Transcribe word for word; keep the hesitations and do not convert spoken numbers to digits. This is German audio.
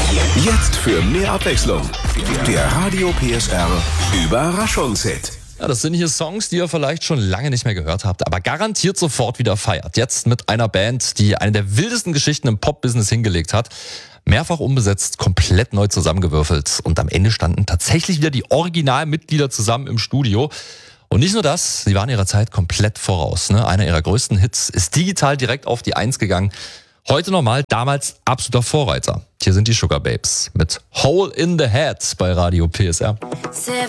Jetzt für mehr Abwechslung. Der Radio P S R Überraschungshit. Ja, das sind hier Songs, die ihr vielleicht schon lange nicht mehr gehört habt, aber garantiert sofort wieder feiert. Jetzt mit einer Band, die eine der wildesten Geschichten im Pop-Business hingelegt hat. Mehrfach umbesetzt, komplett neu zusammengewürfelt. Und am Ende standen tatsächlich wieder die Originalmitglieder zusammen im Studio. Und nicht nur das, sie waren ihrer Zeit komplett voraus. Ne? Einer ihrer größten Hits ist digital direkt auf die Eins gegangen. Heute normal, damals absoluter Vorreiter. Hier sind die Sugar Babes mit Hole in the Head bei Radio P S R.